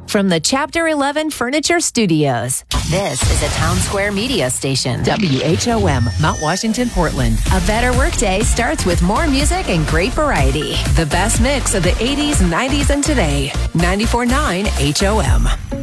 From the Chapter 11 Furniture Studios, this is a Town Square Media Station. WHOM, Mount Washington, Portland. A better workday starts with more music and great variety. The best mix of the 80s, 90s, and today. 94.9 HOM.